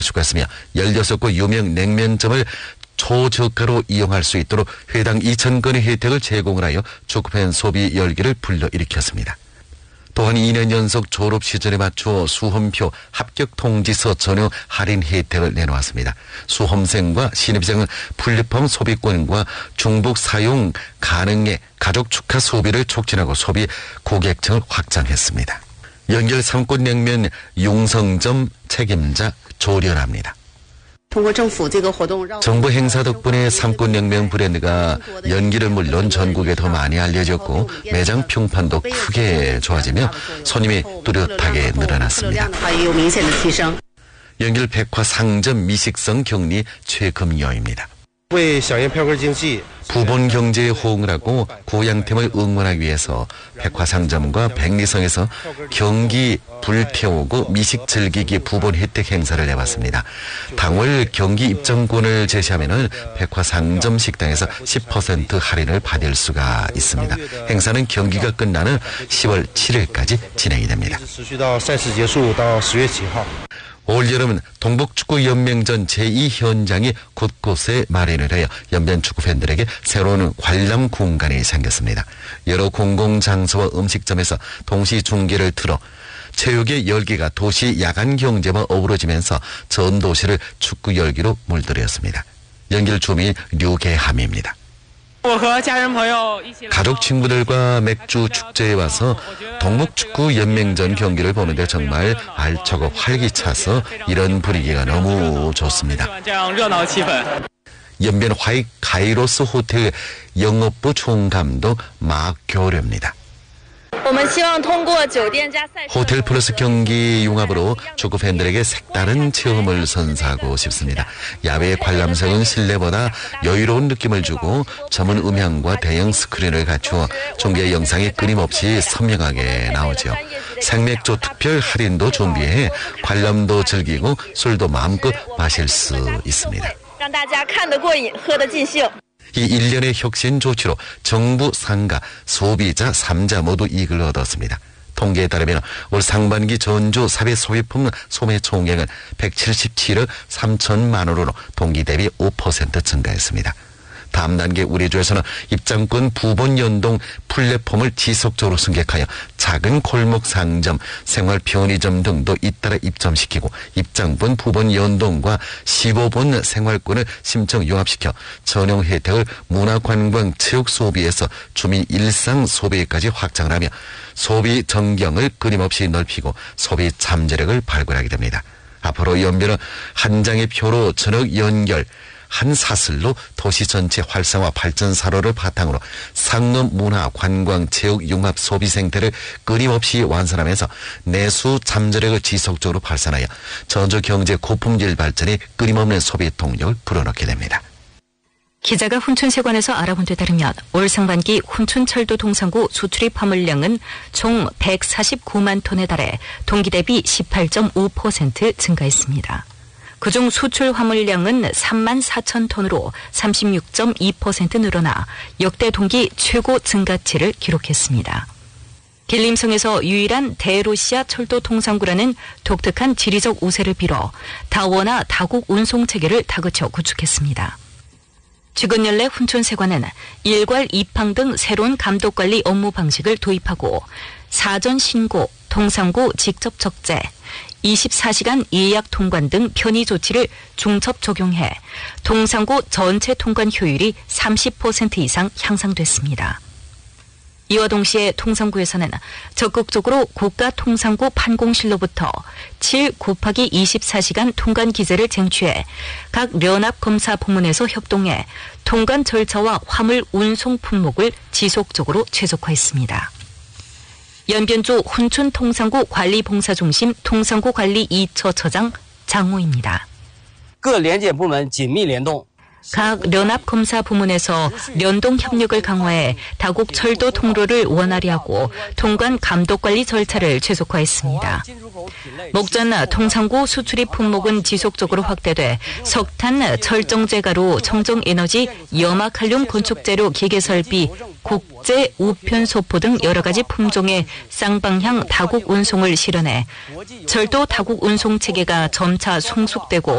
수했으며 16곳 유명 냉면점을 초저가로 이용할 수 있도록 회당 2,000건의 혜택을 제공을 하여 축구팬 소비 열기를 불러일으켰습니다. 또한 2년 연속 졸업 시즌에 맞추어 수험표 합격 통지서 전후 할인 혜택을 내놓았습니다. 수험생과 신입생은 플랫폼 소비권과 중복 사용 가능해 가족 축하 소비를 촉진하고 소비 고객층을 확장했습니다. 연결 삼꽃냉면 용성점 책임자 조련합니다. 정부 행사 덕분에 삼꽃냉면 브랜드가 연기를 물론 전국에 더 많이 알려졌고 매장 평판도 크게 좋아지며 손님이 뚜렷하게 늘어났습니다. 연길 백화상점 미식성 격리 최금여입니다. 부본 경제에 호응을 하고 고향팀을 응원하기 위해서 백화상점과 백리성에서 경기 불태우고 미식 즐기기 부본 혜택 행사를 해봤습니다. 당월 경기 입장권을 제시하면은 백화상점 식당에서 10% 할인을 받을 수가 있습니다. 행사는 경기가 끝나는 10월 7일까지 진행이 됩니다. 올 여름은 동북축구연맹전 제2현장이 곳곳에 마련을 하여 연변 축구팬들에게 새로운 관람 공간이 생겼습니다. 여러 공공장소와 음식점에서 동시 중계를 틀어 체육의 열기가 도시 야간 경제와 어우러지면서 전 도시를 축구 열기로 물들였습니다. 연길 주민 류계함입니다. 가족 친구들과 맥주 축제에 와서 동북축구연맹전 경기를 보는데 정말 알차고 활기차서 이런 분위기가 너무 좋습니다. 연변 화익 가이로스 호텔 영업부 총감독 마교료입니다. 호텔 플러스 경기 융합으로 축구 팬들에게 색다른 체험을 선사하고 싶습니다. 야외 관람석은 실내보다 여유로운 느낌을 주고 전문 음향과 대형 스크린을 갖추어 중계 영상이 끊임없이 선명하게 나오죠. 생맥주 특별 할인도 준비해 관람도 즐기고 술도 마음껏 마실 수 있습니다. 이 일련의 혁신 조치로 정부, 상가, 소비자, 3자 모두 이익을 얻었습니다. 통계에 따르면 올 상반기 전주 사회 소비품 소매 총액은 177억 3천만 원으로 동기 대비 5% 증가했습니다. 다음 단계 우리주에서는 입장권 부본 연동 플랫폼을 지속적으로 승객하여 작은 골목 상점, 생활 편의점 등도 잇따라 입점시키고 입장권 부본 연동과 15번 생활권을 심층 융합시켜 전용 혜택을 문화관광 체육 소비에서 주민 일상 소비까지 확장을 하며 소비 전경을 끊임없이 넓히고 소비 잠재력을 발굴하게 됩니다. 앞으로 연변은 한 장의 표로 전역 연결, 한 사슬로 도시 전체 활성화 발전 사로를 바탕으로 상업 문화 관광 체육 융합 소비 생태를 끊임없이 완성하면서 내수 잠재력을 지속적으로 발산하여 전주 경제 고품질 발전에 끊임없는 소비 동력을 불어넣게 됩니다. 기자가 훈춘세관에서 알아본 데 따르면 올 상반기 훈춘철도 동상구 수출입 화물량은 총 149만 톤에 달해 동기 대비 18.5% 증가했습니다. 그중 수출 화물량은 3만 4천 톤으로 36.2% 늘어나 역대 동기 최고 증가치를 기록했습니다. 길림성에서 유일한 대로시아 철도 통상구라는 독특한 지리적 우세를 빌어 다원화 다국 운송 체계를 다그쳐 구축했습니다. 최근 연내 훈춘세관은 일괄 입항 등 새로운 감독관리 업무 방식을 도입하고 사전 신고, 통상구 직접 적재, 24시간 예약 통관 등 편의 조치를 중첩 적용해 통상구 전체 통관 효율이 30% 이상 향상됐습니다. 이와 동시에 통상구에서는 적극적으로 국가통상구 판공실로부터 7/24시간 통관 기재를 쟁취해 각 면합검사 부문에서 협동해 통관 절차와 화물 운송 품목을 지속적으로 최적화했습니다. 연변주 훈춘통상구 관리봉사중심 통상구 관리 2처처장 장호입니다. 各联检部门紧密联动 각 연합검사 부문에서 연동 협력을 강화해 다국 철도 통로를 원활히 하고 통관 감독 관리 절차를 최적화했습니다. 목전 통상구 수출입 품목은 지속적으로 확대돼 석탄, 철정제가루, 청정에너지, 염화칼륨 건축재료, 기계설비, 국제 우편소포 등 여러 가지 품종의 쌍방향 다국 운송을 실현해 철도 다국 운송 체계가 점차 성숙되고